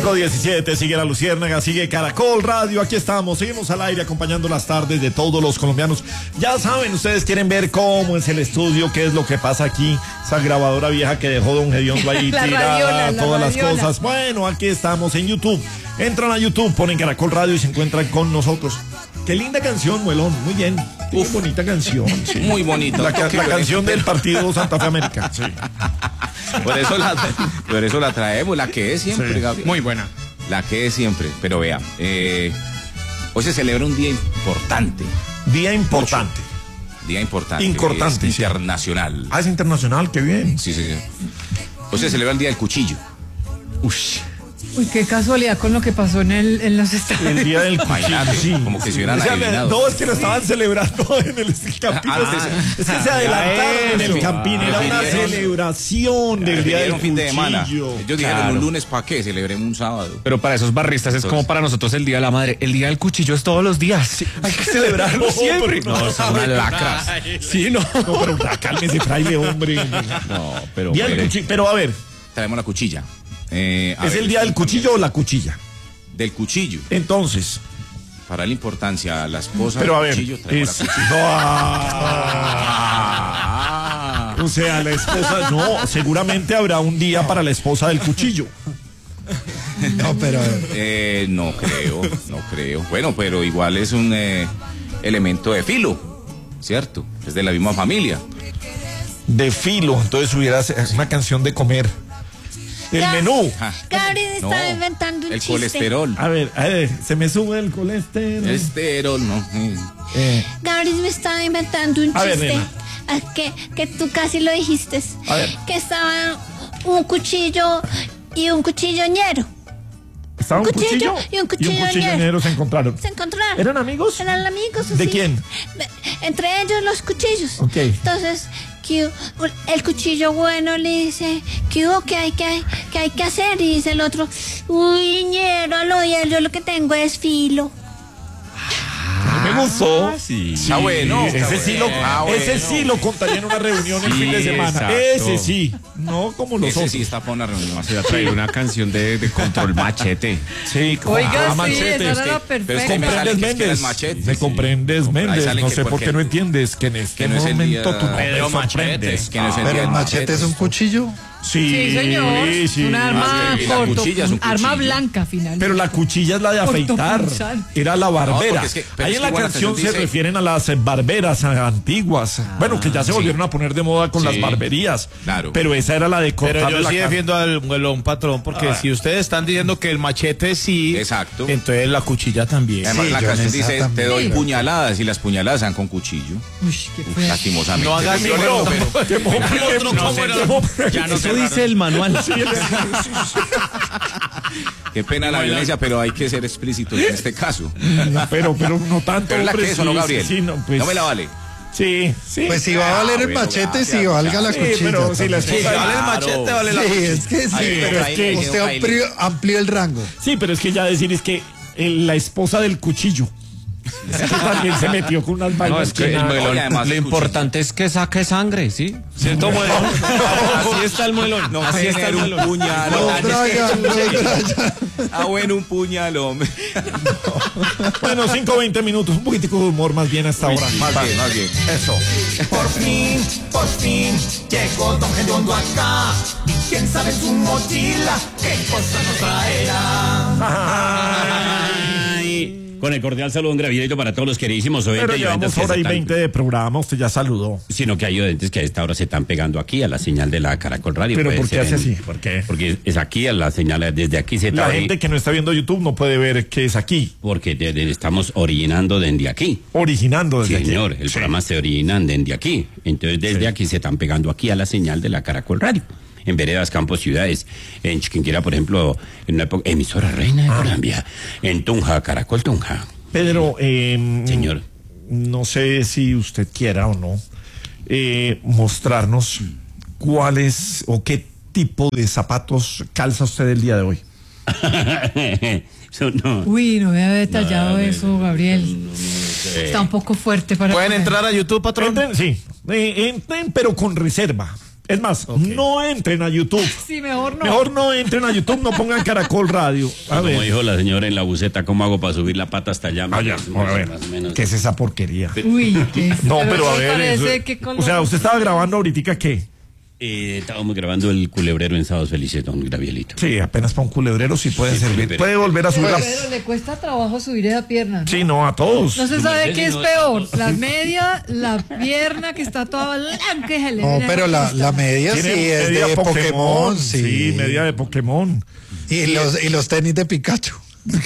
5:17, sigue La Luciérnaga, sigue Caracol Radio, aquí estamos, seguimos al aire acompañando las tardes de todos los colombianos. Ya saben, ustedes quieren ver cómo es el estudio, qué es lo que pasa aquí, esa grabadora vieja que dejó don Gediondo ahí tirada, todas las cosas. Bueno, aquí estamos en YouTube, entran a YouTube, ponen Caracol Radio y se encuentran con nosotros. Qué linda canción, Muelón, muy bien. Qué bonita canción. Sí. Muy bonita. La canción del partido Santa Fe América. Sí. Por eso la traemos, la que es siempre, sí. Gabriel. Muy buena. La que es siempre. Pero vea, hoy se celebra un día importante. Día importante. Día importante. Importante. Es internacional. Ah, es internacional, qué bien. Sí. Hoy se celebra el Día del Cuchillo. Uy, qué casualidad con lo que pasó en los Estados Unidos. El Día del Cuchillo, sí. Como que se hubieran adivinado. No, es que lo estaban celebrando en el Campín. Es que se adelantaron en el Campín. Era una celebración del Día del Cuchillo. Fin de semana. Ellos dijeron un lunes, ¿para qué? Celebremos un sábado. Pero para esos barristas es como para nosotros el Día de la Madre. El Día del Cuchillo es todos los días. Sí, hay que celebrarlo siempre. No, son unas lacras. Sí, no. No, pero cálmese, fraile, hombre. No, pero... Día del Cuchillo, pero a ver. Traemos la cuchilla. ¿Es el Día del Cuchillo o la cuchilla? Del cuchillo. Entonces, para la importancia, la esposa pero del a ver, cuchillo traemos la cuchilla. O sea, la esposa, no, seguramente habrá un día para la esposa del cuchillo. No, pero... no creo. Bueno, pero igual es un elemento de filo, ¿cierto? Es de la misma familia. De filo, entonces hubiera una canción de comer. El menú. Gabriel estaba inventando un el chiste. Colesterol. A ver, se me sube el colesterol. Colesterol, no. Gabriel me estaba inventando un chiste. Ver, que tú casi lo dijiste. A ver. Que estaban un cuchillo y un cuchilloñero. ¿Estaba un cuchillo y un cuchilloñero se encontraron? Se encontraron. ¿Eran amigos? Eran amigos. ¿De sí. quién? Entre ellos los cuchillos. Ok. Entonces, el cuchillo bueno le dice, ¿qué hay que hacer? Y dice el otro, uy, ñero, yo lo que tengo es filo. Me gustó. Sí. Está bueno. Ese sí lo contaría en una reunión el fin de semana. Exacto. Ese sí. No como los Ese otros. sí está para una reunión. Se va a traer una canción de Control Machete. Sí, Oiga, Machete. esa era la perfecta. Comprendes, Méndez. Me comprendes, Méndez. No sé por qué no entiendes que en este momento tú no me sorprendes. Pero el machete es un cuchillo. Sí, señor. Sí. Una arma arma blanca, finalmente. Pero la cuchilla es la de afeitar. Era la barbera. Ahí en la canción se refieren a las barberas antiguas. Bueno, que ya se volvieron a poner de moda con las barberías. Claro. Pero esa era la de cortar. Pero yo sí defiendo al Muelón, patrón, porque si ustedes están diciendo que el machete sí, exacto, entonces la cuchilla también. Además, la canción dice, también. te doy puñaladas, y las puñaladas sean con cuchillo. Uy, qué feo. Lastimosamente. No hagas Ya no se dice el manual. Qué pena la violencia, pero hay que ser explícitos en este caso. Pero no tanto. Pero es la que es, ¿o no, Gabriel? Sí, no, pues, no me la vale. Sí. Pues si va a valer el machete, sí valga la cuchilla. Pero si la esposa vale el machete, vale la cuchilla. es que sí, pero es que usted amplió el rango. Sí, pero es que ya decir es que la esposa del cuchillo. Es que también se metió con unas vainas. No, es que el Muelón, lo importante es que saque sangre, ¿sí? ¿Cierto, Muelón? Así está el Muelón. No, así está el un Muelón. puñalón. Bueno, un puñalón. Bueno, 5:20 minutos, un poquitico de humor más bien hasta ahora. Más bien. Eso. Por fin, llegó Don Gediondo acá. Y quién sabe en su mochila qué cosa nos traerá. Con el cordial saludo, un gravierito para todos los queridísimos oyentes. Pero llevamos hora y 20 de programa, usted ya saludó. Sino que hay oyentes que a esta hora se están pegando aquí a la señal de la Caracol Radio. ¿Pero por qué hace así? ¿Por qué? Porque es aquí a la señal, desde aquí se La gente que no está viendo YouTube no puede ver que es aquí. Porque estamos originando desde aquí. Originando desde aquí. Señor, el programa se origina desde aquí. Entonces desde aquí se están pegando aquí a la señal de la Caracol Radio. En veredas, campos, ciudades, en Chiquinquirá, por ejemplo, en una época, emisora reina de Colombia, en Tunja, Caracol Tunja. Pedro, señor, no sé si usted quiera o no mostrarnos cuáles o qué tipo de zapatos calza usted el día de hoy. No. Uy, no había detallado eso, Gabriel. Está un poco fuerte para... ¿Pueden entrar a YouTube, patrón? Entren, sí, entren, pero con reserva. Es más, no entren a YouTube. Sí, mejor no. Mejor no entren a YouTube, no pongan Caracol Radio. A Como ver. dijo la señora en la buceta, ¿cómo hago para subir la pata hasta allá? Vaya, Más a ver. o menos. ¿Qué es esa porquería? Uy, ¿qué es? No, pero a me ver. parece eso- que con o sea, usted estaba grabando ahorita, ¿qué? Estábamos grabando el culebrero en Sábados Felices, don Gravielito. Sí, apenas para un culebrero sí puede Sí, servir. pero- Puede volver a subir las... Pero le cuesta trabajo subir esa pierna, ¿no? Sí, no, a todos. No se sabe qué es no- peor, la media, la pierna que está toda blanca y se le No, ve pero la media sí Tiene es media de Pokémon, sí. Sí, media de Pokémon. Y los tenis de Pikachu.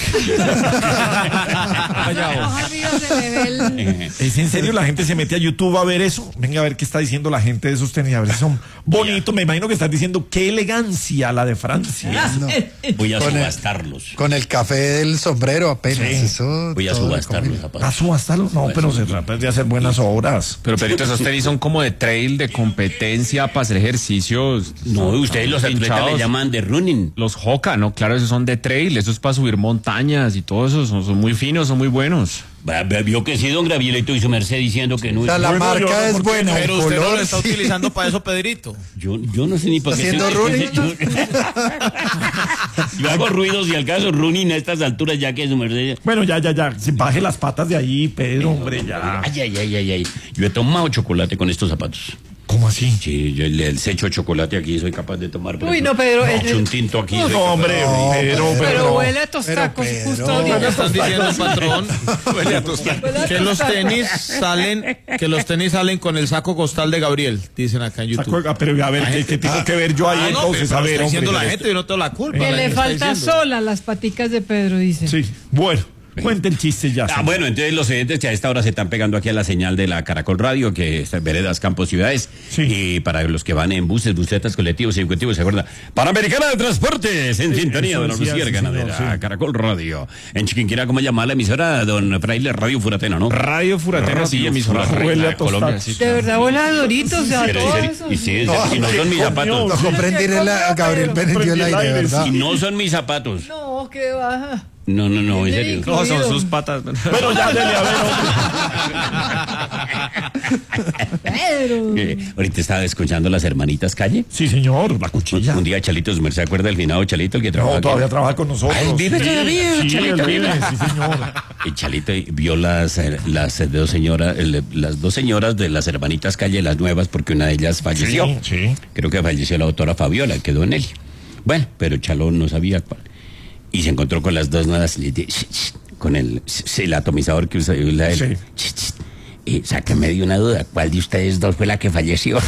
Más arriba se le ve el... ¿Es en serio? La gente se mete a YouTube a ver eso. Venga a ver qué está diciendo la gente de esos tenis. A ver si son bonitos. Me imagino que estás diciendo qué elegancia la de Francia. No, Voy a Con el- subastarlos. con el café del sombrero apenas. Sí. Eso Voy a todo subastar los ¿A zapatos. subastarlo? No, pero se trata de hacer buenas obras. Pero Pedrito, esos tenis son como de trail, de competencia, para hacer ejercicios. No, ustedes los atletas hinchados. le llaman de running. Los Hoka, ¿no? Claro, esos son de trail, eso es para subir montañas y todo eso, son muy finos, son muy buenos. Vio que sí, don Gravielito y su merced diciendo que no O es. sea, la Bueno, yo marca no, es porque buena, el Pero usted no lo color está sí. utilizando para eso, Pedrito. Yo no sé ni para qué. Haciendo running. Yo hago ruidos y al caso running a estas alturas ya que su merced. Bueno, ya. Se baje las patas de ahí, Pedro, hombre, ya. Ay. Yo he tomado chocolate con estos zapatos. ¿Cómo así? Sí, yo el echo de chocolate aquí soy capaz de tomar. por Uy, ejemplo. no, Pedro, Echo un tinto aquí. soy No, capaz. hombre, Pedro, Pero huele a tostacos Pero, justo Pedro, ahorita. ¿Qué están diciendo, patrón? Huele a Que los tostacos. tenis salen con el saco costal de Gabriel, dicen acá en YouTube. Pero a ver, ¿qué tengo que ver yo ahí Ah, no, entonces? pero A ver, está diciendo hombre. la gente, yo no tengo la culpa. Que la le gente está falta diciendo. sola las paticas de Pedro, dice. Sí, bueno, cuente el chiste ya. señor. Bueno, entonces los oyentes que a esta hora se están pegando aquí a la señal de la Caracol Radio, que es Veredas, Campos, Ciudades. Sí. Y para los que van en buses, busetas, colectivos y ejecutivos, ¿se acuerda? Panamericana de Transportes, en sintonía eso de la decía, Luciérnaga sí, Ganadera, señor, sí. Caracol Radio. En Chiquinquirá, ¿cómo llama la emisora? Don Fraile, Radio Furatena, ¿no? Radio Furatena, sí, emisora Furatena. reina Huele de a Colombia, tostado. sí. De verdad, huele a Doritos, o sea, Pero todo en serio, eso. y sí, No, y no son mis coño. zapatos. Lo comprendí en la Gabriel prendió el aire, de verdad. Y no son mis zapatos. No, qué baja. No, en serio. No, son sus patas. Bueno, ya, dele, a ver, Pedro. Ahorita estaba escuchando las hermanitas Calle. Sí, señor, la cuchilla. Un día Chalito, ¿se acuerda del finado Chalito, el que trabaja No, aquí? todavía trabaja con nosotros. Ay, vive todavía, Sí, Chalito, él vive, vive. sí, señor. Y Chalito vio las dos señoras de las hermanitas Calle, las nuevas, porque una de ellas falleció. Sí. Creo que falleció la doctora Fabiola, quedó en él. Bueno, pero Chalón no sabía cuál. Y se encontró con las dos nuevas y le dice, con el atomizador que usa él. Sí. Y sáqueme de una duda, ¿cuál de ustedes dos fue la que falleció?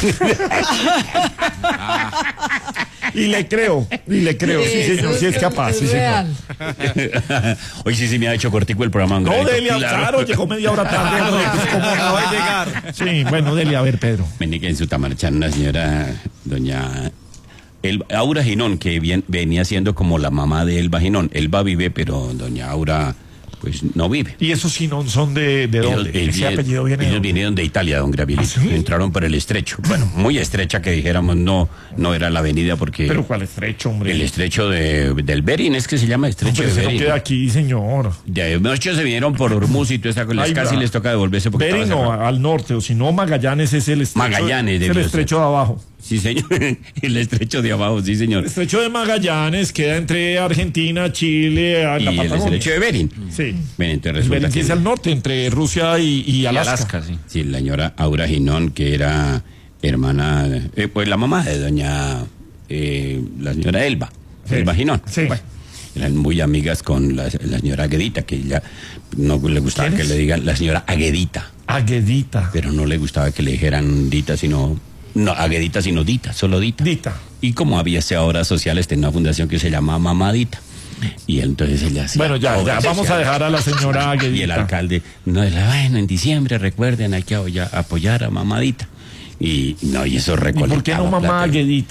Y le creo, sí, señor, sí es capaz, sí, señor. real. Hoy sí se me ha hecho cortico el programa. No, Andreito, Delia, claro, llegó media hora tarde. hombre, pues, ¿cómo acaba de llegar? Sí, bueno, Delia, a ver, Pedro. Vení que en su tamarchán una señora, doña Aura Ginón, que venía siendo como la mamá de Elba Ginón. Elba vive, pero doña Aura, pues no vive. ¿Y esos sí no son de dónde? Ese apellido viene de ellos dónde? vinieron de Italia, don Gravielito. ¿Ah, sí? Entraron por el estrecho. Bueno, muy estrecha que dijéramos, no era la avenida porque... Pero ¿cuál estrecho, hombre? El estrecho del Bering, es que se llama estrecho Pero de ese no Bering. queda aquí, señor. De muchos se vinieron por Hormuz y toda esta cosa, Ay, casi va. les toca devolverse porque Bering estaba no, cerrado. al norte, o si no, Magallanes es el estrecho. Magallanes es el debió estrecho ser. de abajo. Sí, señor. El estrecho de abajo, sí, señor. El estrecho de Magallanes queda entre Argentina, Chile, Y la el Patagonia. estrecho de Bering. Sí. Bueno, entonces El resulta Bering sí que... es al norte, entre Rusia y Alaska. Alaska, sí. Sí, la señora Aura Ginón, que era hermana, pues la mamá de doña, la señora Elba, Sí. Elba Ginón. Sí. Bueno, eran muy amigas con la señora Aguedita, que ella no le gustaba ¿Quién que es? le digan la señora Aguedita, Aguedita. pero no le gustaba que le dijeran Dita, no, Aguedita, sino Dita, solo Dita. Dita. Y como había obras sociales, tenía una fundación que se llamaba Mamadita. Y entonces ella hacía Bueno, ya, obras vamos a sociales. dejar a la señora Aguedita. Y el alcalde, bueno, en diciembre recuerden, hay que apoyar a Mamadita. Y eso ¿Y recolectaba por qué no mamá plata. Aguedita?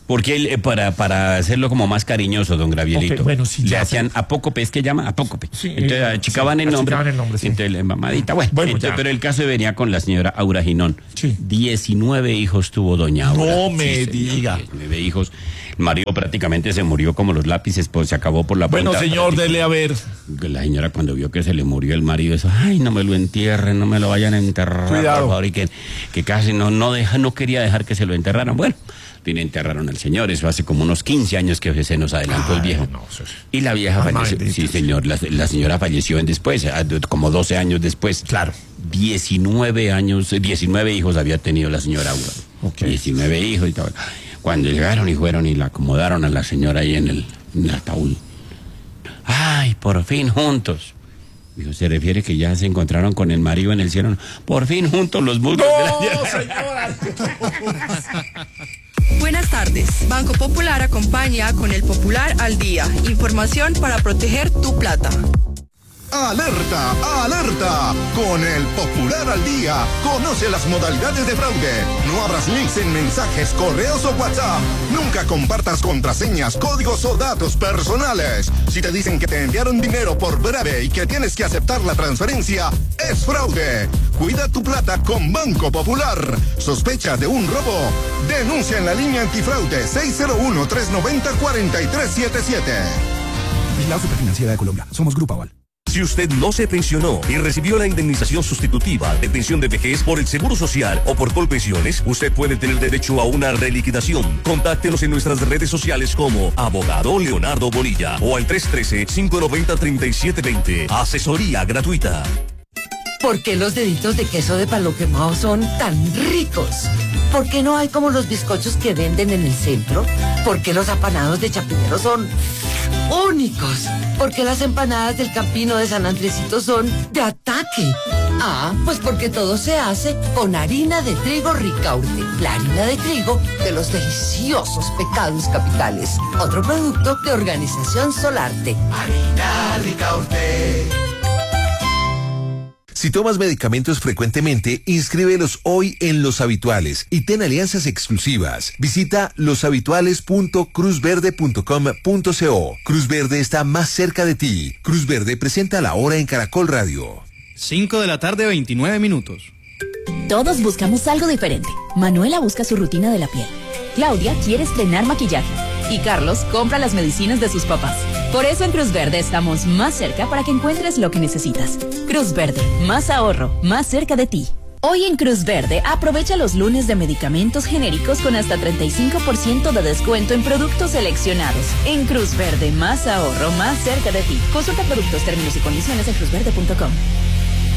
Porque él, para hacerlo como más cariñoso, don Gravielito, Ok, bueno, sí, le ya. hacían apócope, ¿es que llama? Apócope. Sí, Entonces achicaban el nombre. achicaban el nombre, sí. Entonces, mamadita, bueno. Bueno, entonces, ya. pero el caso venía con la señora Aura Ginón. Sí. 19 hijos tuvo doña Aura. No me señor, diga. 19 hijos. El marido prácticamente se murió como los lápices, pues se acabó por la Bueno, punta. señor, dele a ver. La señora cuando vio que se le murió el marido, eso, ay, no me lo entierren, no me lo vayan a enterrar, Cuidado. por favor, y que casi no quería dejar que se lo enterraran. Bueno, fin, enterraron al señor, eso hace como unos 15 años que se nos adelantó el viejo. no, eso es- Y la vieja Ay, falleció. maldito. Sí, señor, la señora falleció después, como 12 años después. Claro. 19 hijos había tenido la señora Aura. Ok. 19 hijos y tal. Cuando llegaron y fueron y la acomodaron a la señora ahí en el ataúd. Ay, por fin juntos. Dijo, ¿se refiere que ya se encontraron con el marido en el cielo? Por fin juntos los bultos de la señora. Buenas tardes. Banco Popular acompaña con el Popular al Día. Información para proteger tu plata. ¡Alerta! ¡Alerta! Con el Popular al Día, conoce las modalidades de fraude. No abras links en mensajes, correos o WhatsApp. Nunca compartas contraseñas, códigos o datos personales. Si te dicen que te enviaron dinero por breve y que tienes que aceptar la transferencia, es fraude. Cuida tu plata con Banco Popular. ¿Sospecha de un robo? Denuncia en la línea antifraude 601-390-4377. Vigilado Superfinanciera de Colombia. Somos Grupo Aval. Si usted no se pensionó y recibió la indemnización sustitutiva de pensión de vejez por el Seguro Social o por Colpensiones, usted puede tener derecho a una reliquidación. Contáctenos en nuestras redes sociales como Abogado Leonardo Bonilla o al 313-590-3720. Asesoría gratuita. ¿Por qué los deditos de queso de palo quemado son tan ricos? ¿Por qué no hay como los bizcochos que venden en el centro? ¿Por qué los apanados de Chapinero son únicos? ¿Por qué las empanadas del Campino de San Andresito son de ataque? Ah, pues porque todo se hace con harina de trigo Ricaurte, la harina de trigo de los deliciosos pecados capitales. Otro producto de Organización Solarte. Harina Ricaurte. Si tomas medicamentos frecuentemente, inscríbelos hoy en Los Habituales y ten alianzas exclusivas. Visita loshabituales.cruzverde.com.co. Cruz Verde está más cerca de ti. Cruz Verde presenta La Hora en Caracol Radio. 5 de la tarde, 29 minutos. Todos buscamos algo diferente. Manuela busca su rutina de la piel. Claudia quiere estrenar maquillaje. Y Carlos compra las medicinas de sus papás. Por eso en Cruz Verde estamos más cerca para que encuentres lo que necesitas. Cruz Verde, más ahorro, más cerca de ti. Hoy en Cruz Verde, aprovecha los lunes de medicamentos genéricos con hasta 35% de descuento en productos seleccionados. En Cruz Verde, más ahorro, más cerca de ti. Consulta productos, términos y condiciones en cruzverde.com.